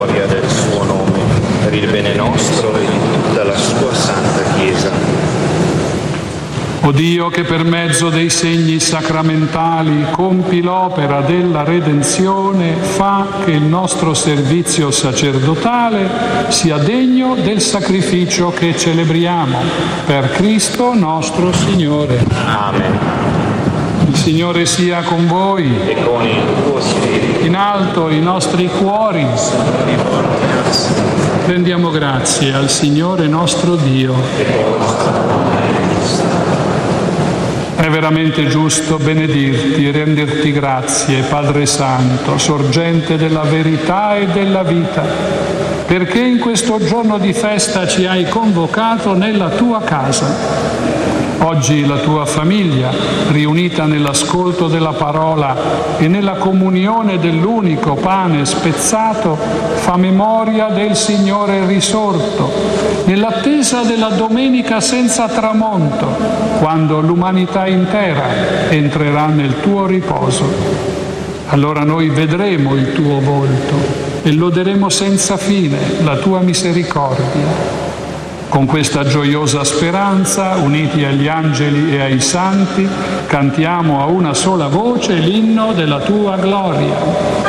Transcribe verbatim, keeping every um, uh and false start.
gloria del suo nome, per il bene nostro e di tutta la sua santa Chiesa. O Dio, che per mezzo dei segni sacramentali compi l'opera della redenzione, fa che il nostro servizio sacerdotale sia degno del sacrificio che celebriamo. Per Cristo nostro Signore. Amen. Il Signore sia con voi. E con il tuo spirito. In alto i nostri cuori. Rendiamo grazie al Signore nostro Dio. È veramente giusto benedirti e renderti grazie, Padre Santo, sorgente della verità e della vita, perché in questo giorno di festa ci hai convocato nella tua casa. Oggi la tua famiglia, riunita nell'ascolto della parola e nella comunione dell'unico pane spezzato, fa memoria del Signore risorto, nell'attesa della domenica senza tramonto, quando l'umanità intera entrerà nel tuo riposo. Allora noi vedremo il tuo volto e loderemo senza fine la tua misericordia. Con questa gioiosa speranza, uniti agli angeli e ai santi, cantiamo a una sola voce l'inno della tua gloria.